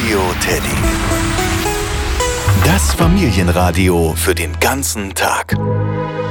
Radio Teddy. Das Familienradio für den ganzen Tag.